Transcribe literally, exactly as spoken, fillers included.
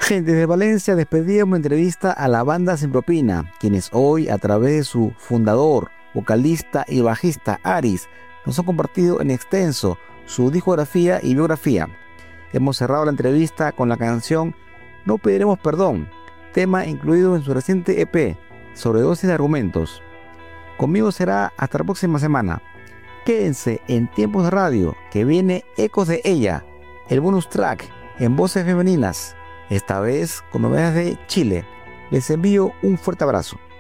Desde Valencia despedía una entrevista a la banda Sin Propina, quienes hoy, a través de su fundador, vocalista y bajista Aris, nos han compartido en extenso su discografía y biografía. Hemos cerrado la entrevista con la canción No Pediremos Perdón, tema incluido en su reciente E P, Sobredosis de Argumentos. Conmigo será hasta la próxima semana. Quédense en Tiempos de Radio, que viene Ecos de Ella, el bonus track en voces femeninas, esta vez con novedades de Chile. Les envío un fuerte abrazo.